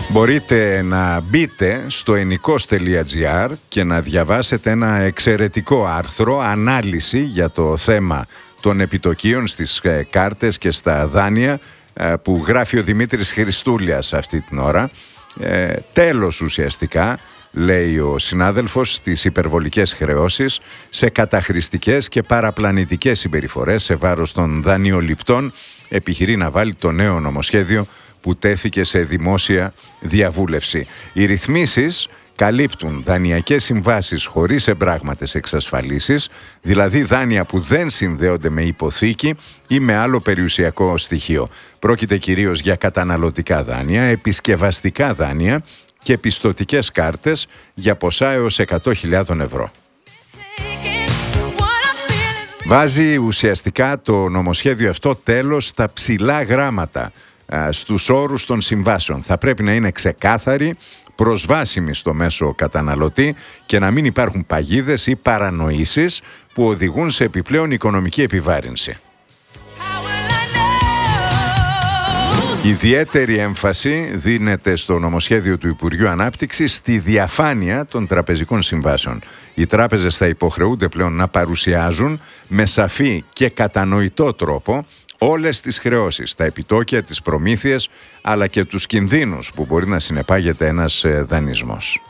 Μπορείτε να μπείτε στο ennikos.gr και να διαβάσετε ένα εξαιρετικό άρθρο, ανάλυση για το θέμα των επιτοκίων στις κάρτες και στα δάνεια που γράφει ο Δημήτρης Χριστούλιας αυτή την ώρα. Τέλος ουσιαστικά, λέει ο συνάδελφος, στις υπερβολικές χρεώσεις, σε καταχρηστικές και παραπλανητικές συμπεριφορές σε βάρος των δανειοληπτών, επιχειρεί να βάλει το νέο νομοσχέδιο που τέθηκε σε δημόσια διαβούλευση. Οι ρυθμίσεις καλύπτουν δανειακές συμβάσεις χωρίς εμπράγματες εξασφαλίσεις, δηλαδή δάνεια που δεν συνδέονται με υποθήκη ή με άλλο περιουσιακό στοιχείο. Πρόκειται κυρίως για καταναλωτικά δάνεια, επισκευαστικά δάνεια και πιστωτικές κάρτες για ποσά έως 100.000 ευρώ. Βάζει ουσιαστικά το νομοσχέδιο αυτό τέλος στα ψηλά γράμματα στους όρους των συμβάσεων. Θα πρέπει να είναι ξεκάθαροι, προσβάσιμοι στο μέσο καταναλωτή και να μην υπάρχουν παγίδες ή παρανοήσεις που οδηγούν σε επιπλέον οικονομική επιβάρυνση. Ιδιαίτερη έμφαση δίνεται στο νομοσχέδιο του Υπουργείου Ανάπτυξης στη διαφάνεια των τραπεζικών συμβάσεων. Οι τράπεζες θα υποχρεούνται πλέον να παρουσιάζουν με σαφή και κατανοητό τρόπο όλες τις χρεώσεις, τα επιτόκια, τις προμήθειες, αλλά και τους κινδύνους που μπορεί να συνεπάγεται ένας δανεισμός.